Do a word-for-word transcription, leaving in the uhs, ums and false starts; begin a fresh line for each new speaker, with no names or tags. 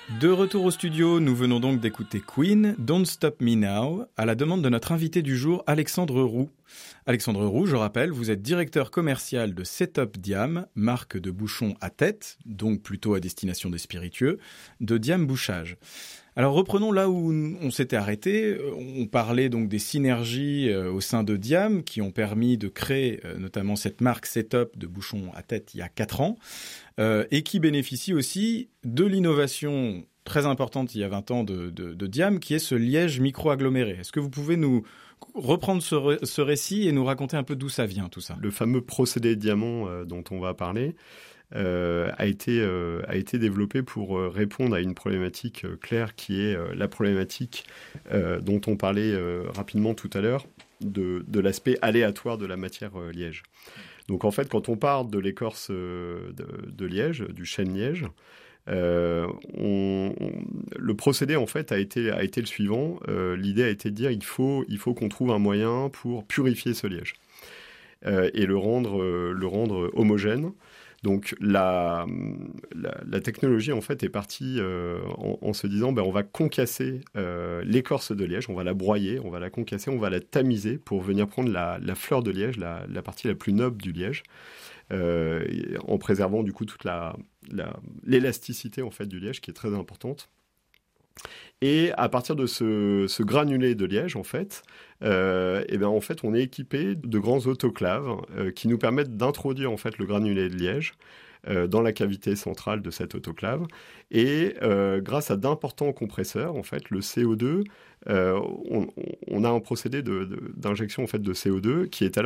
De retour au studio, nous venons donc d'écouter Queen, Don't Stop Me Now, à la demande de notre invité du jour, Alexandre Roux. Alexandre Roux, je rappelle, vous êtes directeur commercial de Setup Diam, marque de bouchons à tête, donc plutôt à destination des spiritueux, de Diam Bouchage. Alors reprenons là où on s'était arrêté. On parlait donc des synergies au sein de Diam qui ont permis de créer notamment cette marque Setup de bouchons à tête il y a quatre ans euh, et qui bénéficie aussi de l'innovation très importante il y a vingt ans de, de, de Diam qui est ce liège micro-aggloméré. Est-ce que vous pouvez nous reprendre ce, ré- ce récit et nous raconter un peu d'où ça vient tout ça ?
Le fameux procédé diamant euh, dont on va parler Euh, a été euh, a été développé pour euh, répondre à une problématique euh, claire qui est euh, la problématique euh, dont on parlait euh, rapidement tout à l'heure de, de l'aspect aléatoire de la matière euh, liège. Donc en fait, quand on parle de l'écorce euh, de, de liège, du chêne liège, euh, on, on, le procédé en fait a été a été le suivant. Euh, l'idée a été de dire il faut il faut qu'on trouve un moyen pour purifier ce liège euh, et le rendre euh, le rendre homogène. Donc la, la, la technologie en fait est partie euh, en, en se disant ben, on va concasser euh, l'écorce de liège, on va la broyer, on va la concasser, on va la tamiser pour venir prendre la, la fleur de liège, la, la partie la plus noble du liège, euh, en préservant du coup toute la, la, l'élasticité en fait du liège qui est très importante. Et à partir de ce, ce granulé de liège, en fait, euh, et ben, en fait, on est équipé de grands autoclaves euh, qui nous permettent d'introduire en fait le granulé de liège euh, dans la cavité centrale de cette autoclave. Et euh, grâce à d'importants compresseurs, en fait, le C O deux, euh, on, on a un procédé de, de, d'injection en fait de C O deux qui est alors